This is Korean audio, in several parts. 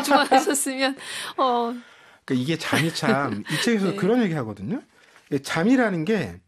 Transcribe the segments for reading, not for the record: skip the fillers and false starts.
아주만 하셨으면 그러니까 이게 잠이 참 이 책에서 네. 그런 얘기 하거든요. 잠이라는 게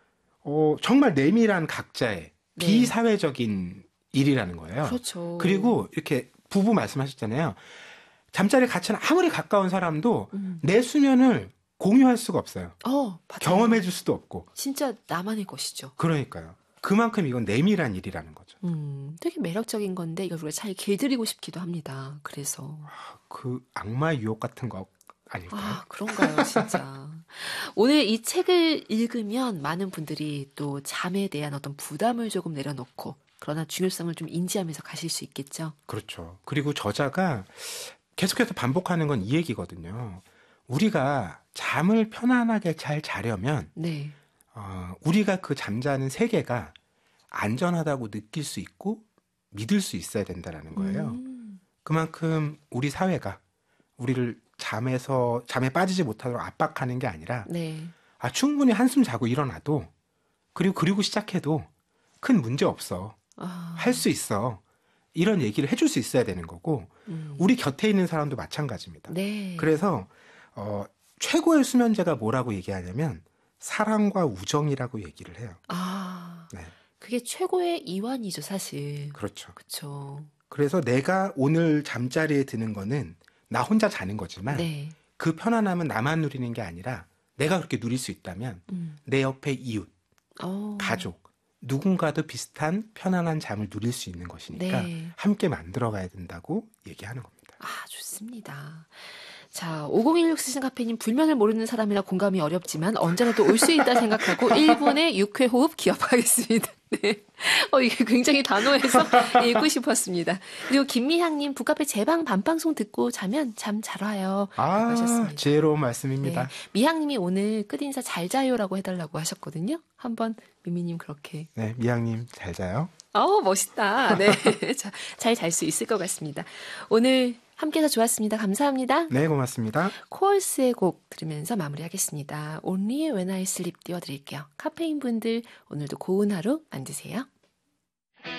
정말 내밀한 각자의 네. 비사회적인 일이라는 거예요. 그렇죠. 그리고 이렇게 부부 말씀하셨잖아요. 잠자리에 같이 아무리 가까운 사람도 내 수면을 공유할 수가 없어요. 맞아요. 경험해 줄 수도 없고. 진짜 나만의 것이죠. 그러니까요. 그만큼 이건 내밀한 일이라는 거죠. 되게 매력적인 건데 이걸 우리가 잘 길들이고 싶기도 합니다. 그래서 그 악마의 유혹 같은 거 아닐까요? 그런가요, 진짜. 오늘 이 책을 읽으면 많은 분들이 또 잠에 대한 어떤 부담을 조금 내려놓고 그러나 중요성을 좀 인지하면서 가실 수 있겠죠. 그렇죠. 그리고 저자가 계속해서 반복하는 건 이 얘기거든요. 우리가 잠을 편안하게 잘 자려면 네. 우리가 그 잠자는 세계가 안전하다고 느낄 수 있고 믿을 수 있어야 된다는 거예요. 그만큼 우리 사회가 우리를 잠에 빠지지 못하도록 압박하는 게 아니라 네. 충분히 한숨 자고 일어나도 그리고 시작해도 큰 문제 없어. 할 수 있어. 이런 얘기를 해줄 수 있어야 되는 거고 우리 곁에 있는 사람도 마찬가지입니다. 네. 그래서 최고의 수면제가 뭐라고 얘기하냐면 사랑과 우정이라고 얘기를 해요. 네. 그게 최고의 이완이죠, 사실. 그렇죠. 그렇죠. 그래서 내가 오늘 잠자리에 드는 거는 나 혼자 자는 거지만 네. 그 편안함은 나만 누리는 게 아니라 내가 그렇게 누릴 수 있다면 내 옆에 이웃, 가족, 누군가도 비슷한 편안한 잠을 누릴 수 있는 것이니까 네. 함께 만들어가야 된다고 얘기하는 겁니다. 좋습니다. 자, 5016 쓰신 카페님 불면을 모르는 사람이라 공감이 어렵지만 언제라도 올 수 있다 생각하고 1분의 6회 호흡 기억하겠습니다. 네. 이게 굉장히 단호해서 읽고 싶었습니다. 그리고 김미향님 북카페 재방 밤방송 듣고 자면 잠 잘 와요. 하셨습니다. 지혜로운 말씀입니다. 네. 미향님이 오늘 끝인사 잘 자요라고 해달라고 하셨거든요. 한번 미미님 그렇게. 네, 미향님 잘 자요. 멋있다. 네. 잘 잘 수 있을 것 같습니다. 오늘 함께해서 좋았습니다. 감사합니다. 네, 고맙습니다. 코얼스의 곡 들으면서 마무리하겠습니다. Only When I Sleep 띄워드릴게요. 카페인 분들 오늘도 고운 하루 만드세요.